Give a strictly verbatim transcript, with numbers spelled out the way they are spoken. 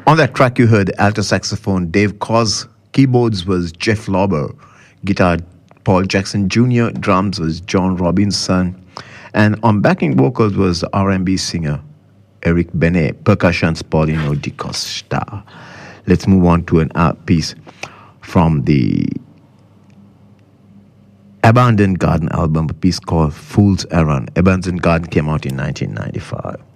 On that track, you heard alto saxophone Dave Koz, keyboards was Jeff Lauber, guitar Paul Jackson Junior, drums was John Robinson, and on backing vocals was the R and B singer Eric Benet, percussions Paulino Di Costa. Let's move on to an art piece from the Abandoned Garden album, a piece called Fool's Errand. Abandoned Garden came out in nineteen ninety-five.